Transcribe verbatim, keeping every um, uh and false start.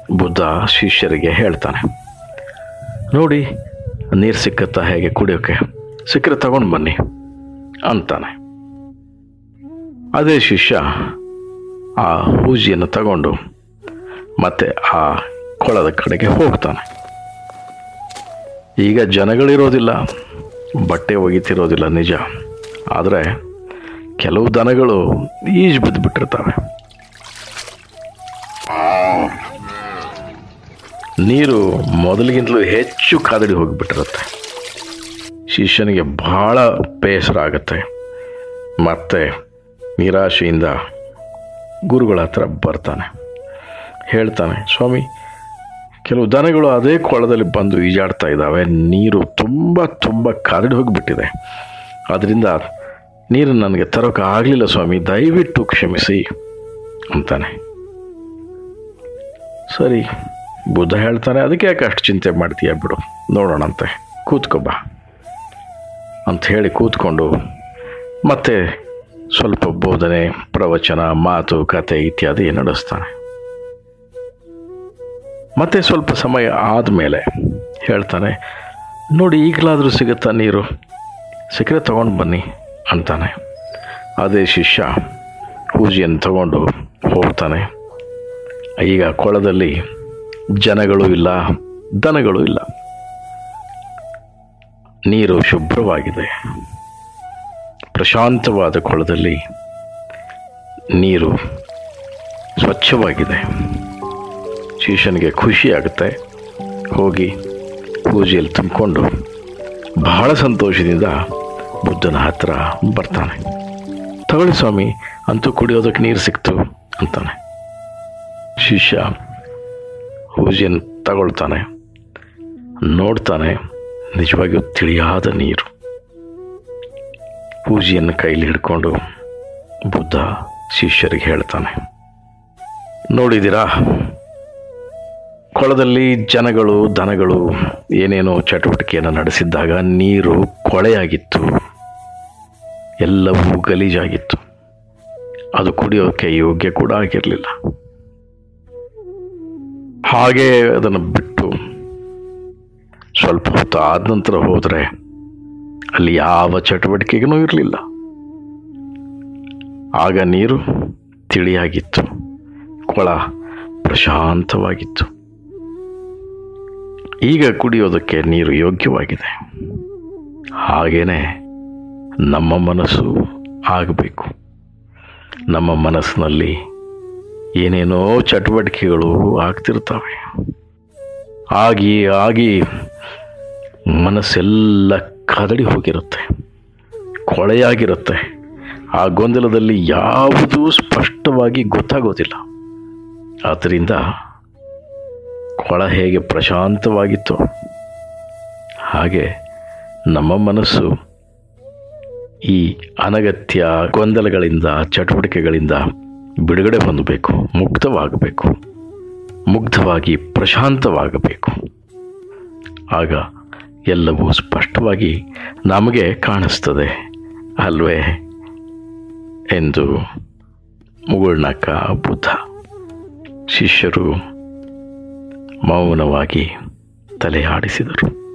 ಬುದ್ಧ ಶಿಷ್ಯರಿಗೆ ಹೇಳ್ತಾನೆ, ನೋಡಿ ನೀರು ಸಿಕ್ಕತ್ತಾ ಹೇಗೆ ಕುಡಿಯೋಕ್ಕೆ, ಸಿಕ್ಕರೆ ತಗೊಂಡು ಬನ್ನಿ ಅಂತಾನೆ. ಅದೇ ಶಿಷ್ಯ ಆ ಹೂಜಿಯನ್ನು ತಗೊಂಡು ಮತ್ತೆ ಆ ಕೊಳದ ಕಡೆಗೆ ಹೋಗ್ತಾನೆ. ಈಗ ಜನಗಳಿರೋದಿಲ್ಲ, ಬಟ್ಟೆ ಒಗಿತಿರೋದಿಲ್ಲ ನಿಜ, ಆದರೆ ಕೆಲವು ದನಗಳು ಈಜು ಬಿದ್ದು ಬಿಟ್ಟಿರ್ತವೆ. ನೀರು ಮೊದಲಿಗಿಂತಲೂ ಹೆಚ್ಚು ಕಾದಡಿ ಹೋಗಿಬಿಟ್ಟಿರುತ್ತೆ. ಶಿಷ್ಯನಿಗೆ ಬಹಳ ಬೇಸರ ಆಗುತ್ತೆ. ಮತ್ತೆ ನಿರಾಶೆಯಿಂದ ಗುರುಗಳ ಹತ್ರ ಬರ್ತಾನೆ. ಹೇಳ್ತಾನೆ, ಸ್ವಾಮಿ, ಕೆಲವು ದನಗಳು ಅದೇ ಕೊಳದಲ್ಲಿ ಬಂದು ಈಜಾಡ್ತಾ ಇದ್ದಾವೆ. ನೀರು ತುಂಬ ತುಂಬ ಕಾದಡಿ ಹೋಗಿಬಿಟ್ಟಿದೆ. ಅದರಿಂದ ನೀರು ನನಗೆ ತರೋಕೆ ಆಗಲಿಲ್ಲ ಸ್ವಾಮಿ, ದಯವಿಟ್ಟು ಕ್ಷಮಿಸಿ ಅಂತಾನೆ. ಸರಿ, ಬುದ್ಧ ಹೇಳ್ತಾನೆ, ಅದಕ್ಕೆ ಯಾಕೆ ಅಷ್ಟು ಚಿಂತೆ ಮಾಡ್ತೀಯ, ಬಿಡು, ನೋಡೋಣಂತೆ, ಕೂತ್ಕೊಬ್ಬ ಅಂತ ಹೇಳಿ ಕೂತ್ಕೊಂಡು ಮತ್ತೆ ಸ್ವಲ್ಪ ಬೋಧನೆ, ಪ್ರವಚನ, ಮಾತು, ಕತೆ ಇತ್ಯಾದಿ ನಡೆಸ್ತಾನೆ. ಮತ್ತೆ ಸ್ವಲ್ಪ ಸಮಯ ಆದಮೇಲೆ ಹೇಳ್ತಾನೆ, ನೋಡಿ ಈಗಲಾದರೂ ಸಿಗುತ್ತಾ ನೀರು, ಸಿಕ್ಕರೆ ತಗೊಂಡು ಬನ್ನಿ ಅಂತಾನೆ. ಅದೇ ಶಿಷ್ಯ ಹೂಜಿಯನ್ನು ತಗೊಂಡು ಹೋಗ್ತಾನೆ. ಈಗ ಕೊಳದಲ್ಲಿ ಜನಗಳು ಇಲ್ಲ, ದನಗಳು ಇಲ್ಲ. ನೀರು ಶುಭ್ರವಾಗಿದೆ. ಪ್ರಶಾಂತವಾದ ಕೊಳದಲ್ಲಿ ನೀರು ಸ್ವಚ್ಛವಾಗಿದೆ. ಶಿಷ್ಯನಿಗೆ ಖುಷಿ ಆಗುತ್ತೆ. ಹೋಗಿ ಪೂಜೆಯಲ್ಲಿ ತುಂಬಿಕೊಂಡು ಬಹಳ ಸಂತೋಷದಿಂದ ಬುದ್ಧನ ಹತ್ರ ಬರ್ತಾನೆ. ತಗೊಳ್ಳಿ ಸ್ವಾಮಿ, ಅಂತೂ ಕುಡಿಯೋದಕ್ಕೆ ನೀರು ಸಿಕ್ತು ಅಂತಾನೆ. ಶಿಷ್ಯ ಪೂಜೆಯನ್ನು ತಗೊಳ್ತಾನೆ. ನೋಡ್ತಾನೆ, ನಿಜವಾಗಿಯೂ ತಿಳಿಯಾದ ನೀರು. ಪೂಜೆಯನ್ನು ಕೈಲಿ ಹಿಡ್ಕೊಂಡು ಬುದ್ಧ ಶಿಷ್ಯರಿಗೆ ಹೇಳ್ತಾನೆ, ನೋಡಿದ್ದೀರಾ, ಕೊಳದಲ್ಲಿ ಜನಗಳು, ದನಗಳು ಏನೇನೋ ಚಟುವಟಿಕೆಯನ್ನು ನಡೆಸಿದ್ದಾಗ ನೀರು ಕೊಳೆಯಾಗಿತ್ತು, ಎಲ್ಲವೂ ಗಲೀಜಾಗಿತ್ತು. ಅದು ಕುಡಿಯೋಕ್ಕೆ ಯೋಗ್ಯ ಕೂಡ ಆಗಿರಲಿಲ್ಲ. ಹಾಗೆ ಅದನ್ನು ಬಿಟ್ಟು ಸ್ವಲ್ಪ ಹೊತ್ತು ಆದ ನಂತರ ಹೋದರೆ ಅಲ್ಲಿ ಯಾವ ಚಟುವಟಿಕೆಗೂ ಇರಲಿಲ್ಲ. ಆಗ ನೀರು ತಿಳಿಯಾಗಿತ್ತು, ಕೊಳ ಪ್ರಶಾಂತವಾಗಿತ್ತು. ಈಗ ಕುಡಿಯೋದಕ್ಕೆ ನೀರು ಯೋಗ್ಯವಾಗಿದೆ. ಹಾಗೇನೆ ನಮ್ಮ ಮನಸ್ಸು ಆಗಬೇಕು. ನಮ್ಮ ಮನಸ್ಸಿನಲ್ಲಿ ಏನೇನೋ ಚಟುವಟಿಕೆಗಳು ಆಗ್ತಿರ್ತವೆ. ಆಗಿ ಆಗಿ ಮನಸ್ಸೆಲ್ಲ ಕದಡಿ ಹೋಗಿರುತ್ತೆ, ಕೊಳೆಯಾಗಿರುತ್ತೆ. ಆ ಗೊಂದಲದಲ್ಲಿ ಯಾವುದೂ ಸ್ಪಷ್ಟವಾಗಿ ಗೊತ್ತಾಗೋದಿಲ್ಲ. ಆದ್ದರಿಂದ ಕೊಳ ಹೇಗೆ ಪ್ರಶಾಂತವಾಗಿತ್ತು, ಹಾಗೆ ನಮ್ಮ ಮನಸ್ಸು ಈ ಅನಗತ್ಯ ಗೊಂದಲಗಳಿಂದ, ಚಟುವಟಿಕೆಗಳಿಂದ ಬಿಡುಗಡೆ ಹೊಂದಬೇಕು, ಮುಕ್ತವಾಗಬೇಕು, ಮುಗ್ಧವಾಗಿ ಪ್ರಶಾಂತವಾಗಬೇಕು. ಆಗ ಎಲ್ಲವೂ ಸ್ಪಷ್ಟವಾಗಿ ನಮಗೆ ಕಾಣಿಸ್ತದೆ ಅಲ್ವೇ ಎಂದು ಮುಗುಳ್ನಕ್ಕ ಬುದ್ಧ. ಶಿಷ್ಯರು ಮೌನವಾಗಿ ತಲೆ ಆಡಿಸಿದರು.